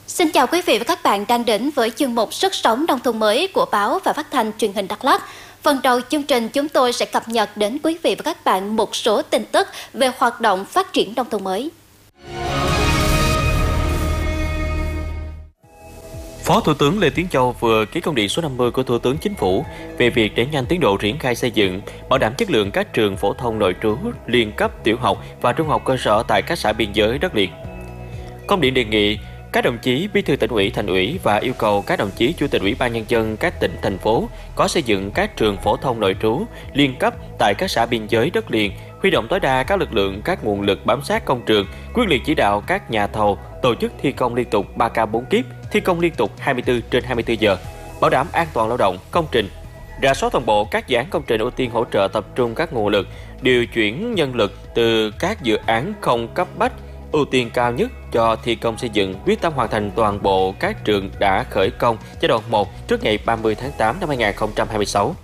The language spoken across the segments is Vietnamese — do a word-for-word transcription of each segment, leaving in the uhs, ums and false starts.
Xin chào quý vị và các bạn đang đến với chương mục Sức sống nông thôn mới của báo và phát thanh truyền hình Đắk Lắk. Phần đầu chương trình chúng tôi sẽ cập nhật đến quý vị và các bạn một số tin tức về hoạt động phát triển nông thôn mới. Phó Thủ tướng Lê Tiến Châu vừa ký công điện số năm mươi của Thủ tướng Chính phủ về việc đẩy nhanh tiến độ triển khai xây dựng, bảo đảm chất lượng các trường phổ thông nội trú, liên cấp, tiểu học và trung học cơ sở tại các xã biên giới đất liền. Công điện đề nghị các đồng chí Bí thư Tỉnh ủy, Thành ủy và yêu cầu các đồng chí Chủ tịch Ủy ban Nhân dân các tỉnh, thành phố có xây dựng các trường phổ thông nội trú, liên cấp tại các xã biên giới đất liền, huy động tối đa các lực lượng, các nguồn lực bám sát công trường, quyết liệt chỉ đạo các nhà thầu tổ chức thi công liên tục ba K bốn kíp, thi công liên tục hai mươi tư trên hai mươi tư giờ, bảo đảm an toàn lao động, công trình. Rà soát toàn bộ các dự án công trình ưu tiên hỗ trợ tập trung các nguồn lực, điều chuyển nhân lực từ các dự án không cấp bách, ưu tiên cao nhất cho thi công xây dựng, quyết tâm hoàn thành toàn bộ các trường đã khởi công giai đoạn một trước ngày ba mươi tháng tám năm hai nghìn không trăm hai mươi sáu.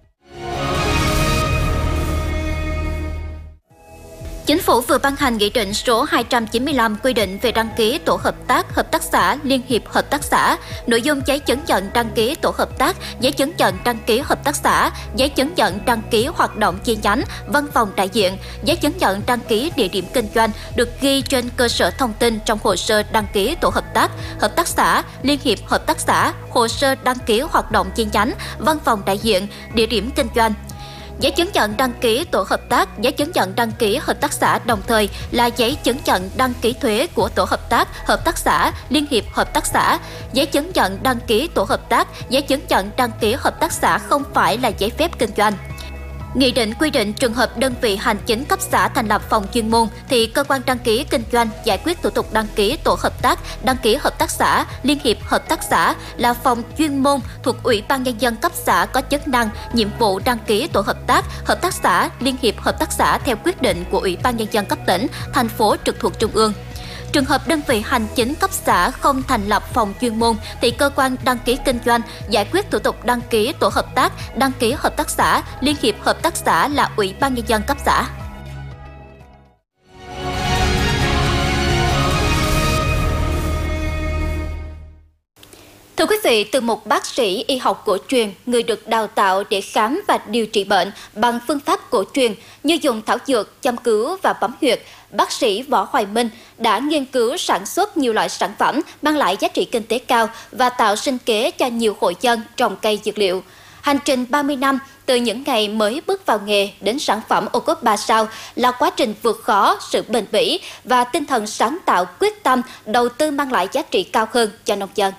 Chính phủ vừa ban hành Nghị định số hai trăm chín mươi lăm quy định về đăng ký tổ hợp tác, hợp tác xã, liên hiệp hợp tác xã, nội dung giấy chứng nhận đăng ký tổ hợp tác, giấy chứng nhận đăng ký hợp tác xã, giấy chứng nhận đăng ký hoạt động chi nhánh, văn phòng đại diện, giấy chứng nhận đăng ký địa điểm kinh doanh được ghi trên cơ sở thông tin trong hồ sơ đăng ký tổ hợp tác, hợp tác xã, liên hiệp hợp tác xã, hồ sơ đăng ký hoạt động chi nhánh, văn phòng đại diện, địa điểm kinh doanh. Giấy chứng nhận đăng ký tổ hợp tác, giấy chứng nhận đăng ký hợp tác xã đồng thời là giấy chứng nhận đăng ký thuế của tổ hợp tác, hợp tác xã, liên hiệp hợp tác xã. Giấy chứng nhận đăng ký tổ hợp tác, giấy chứng nhận đăng ký hợp tác xã không phải là giấy phép kinh doanh. Nghị định quy định trường hợp đơn vị hành chính cấp xã thành lập phòng chuyên môn thì cơ quan đăng ký kinh doanh giải quyết thủ tục đăng ký tổ hợp tác, đăng ký hợp tác xã, liên hiệp hợp tác xã là phòng chuyên môn thuộc Ủy ban Nhân dân cấp xã có chức năng, nhiệm vụ đăng ký tổ hợp tác, hợp tác xã, liên hiệp hợp tác xã theo quyết định của Ủy ban Nhân dân cấp tỉnh, thành phố trực thuộc Trung ương. Trường hợp đơn vị hành chính cấp xã không thành lập phòng chuyên môn thì cơ quan đăng ký kinh doanh giải quyết thủ tục đăng ký tổ hợp tác, đăng ký hợp tác xã, liên hiệp hợp tác xã là Ủy ban Nhân dân cấp xã. Thưa quý vị, từ một bác sĩ y học cổ truyền, người được đào tạo để khám và điều trị bệnh bằng phương pháp cổ truyền như dùng thảo dược, châm cứu và bấm huyệt, bác sĩ Võ Hoài Minh đã nghiên cứu sản xuất nhiều loại sản phẩm mang lại giá trị kinh tế cao và tạo sinh kế cho nhiều hộ dân trồng cây dược liệu. Hành trình ba mươi năm, từ những ngày mới bước vào nghề đến sản phẩm ô cốp ba sao là quá trình vượt khó, sự bền bỉ và tinh thần sáng tạo, quyết tâm đầu tư mang lại giá trị cao hơn cho nông dân.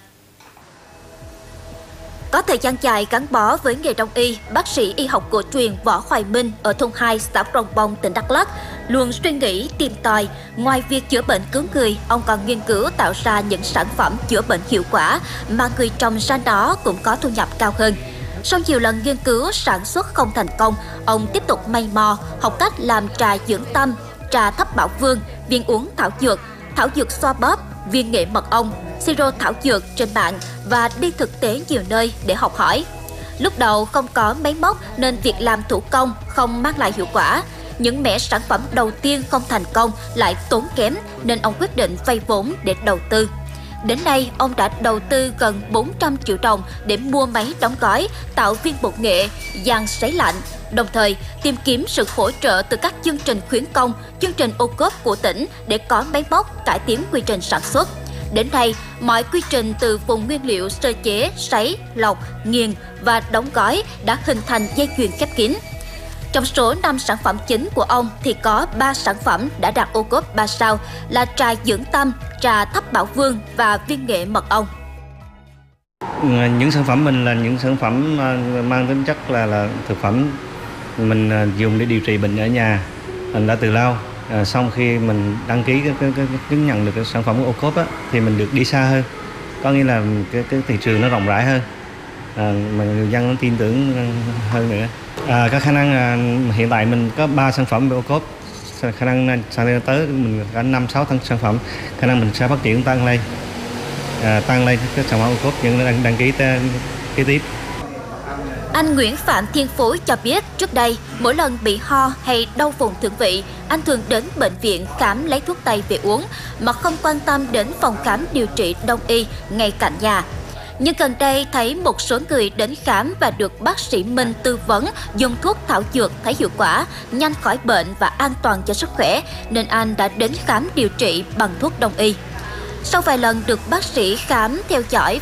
Có thời gian dài gắn bó với nghề đông y, bác sĩ y học cổ truyền Võ Hoài Minh ở thôn hai, xã Krông Bông, tỉnh Đắk Lắk luôn suy nghĩ tìm tòi. Ngoài việc chữa bệnh cứu người, ông còn nghiên cứu tạo ra những sản phẩm chữa bệnh hiệu quả mà người trồng ra đó cũng có thu nhập cao hơn. Sau nhiều lần nghiên cứu sản xuất không thành công, ông tiếp tục may mò, học cách làm trà dưỡng tâm, trà thấp bảo vương, viên uống thảo dược, thảo dược xoa bóp, viên nghệ mật ong, siro thảo dược trên mạng và đi thực tế nhiều nơi để học hỏi. Lúc đầu không có máy móc nên việc làm thủ công không mang lại hiệu quả. Những mẻ sản phẩm đầu tiên không thành công lại tốn kém nên ông quyết định vay vốn để đầu tư. Đến nay, ông đã đầu tư gần bốn trăm triệu đồng để mua máy đóng gói, tạo viên bột nghệ, dàn sấy lạnh, đồng thời tìm kiếm sự hỗ trợ từ các chương trình khuyến công, chương trình ô cốp của tỉnh để có máy móc cải tiến quy trình sản xuất. Đến nay, mọi quy trình từ vùng nguyên liệu sơ chế, sấy, lọc, nghiền và đóng gói đã hình thành dây chuyền khép kín. Trong số năm sản phẩm chính của ông thì có ba sản phẩm đã đạt ô cốp ba sao là trà dưỡng tâm, trà thấp bảo vương và viên nghệ mật ong. Những sản phẩm mình là những sản phẩm mang tính chất là, là thực phẩm mình dùng để điều trị bệnh ở nhà. Mình đã từ lâu. À, sau khi mình đăng ký cái, cái, cái, cái chứng nhận được cái sản phẩm ô cốp á, thì mình được đi xa hơn, có nghĩa là cái, cái thị trường nó rộng rãi hơn, à, mà người dân nó tin tưởng hơn nữa. À, có khả năng à, hiện tại mình có ba sản phẩm về ô cốp, khả năng sang tới mình có năm sáu sản phẩm, khả năng mình sẽ phát triển tăng lên, à, tăng lên cái sản phẩm ô cốp những đăng, đăng ký kế tiếp. Anh Nguyễn Phạm Thiên Phú cho biết trước đây, mỗi lần bị ho hay đau vùng thượng vị, anh thường đến bệnh viện khám lấy thuốc tây về uống, mà không quan tâm đến phòng khám điều trị đông y ngay cạnh nhà. Nhưng gần đây thấy một số người đến khám và được bác sĩ Minh tư vấn dùng thuốc thảo dược thấy hiệu quả, nhanh khỏi bệnh và an toàn cho sức khỏe, nên anh đã đến khám điều trị bằng thuốc đông y. Sau vài lần được bác sĩ khám theo dõi